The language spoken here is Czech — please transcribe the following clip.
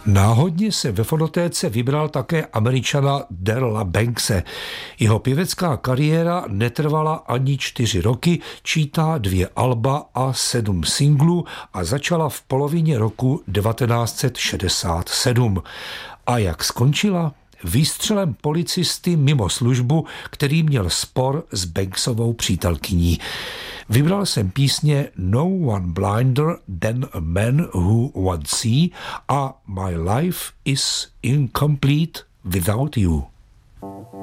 Náhodně se ve fonotéce vybral také Američana Darryla Bankse. Jeho pěvecká kariéra netrvala ani 4 roky, čítá 2 alba a 7 singlů a začala v polovině roku 1967. A jak skončila? Výstřelem policisty mimo službu, který měl spor s Banksovou přítelkyní. Vybral jsem písně No One Blinder Than a Man Who Would See a My Life Is Incomplete Without You.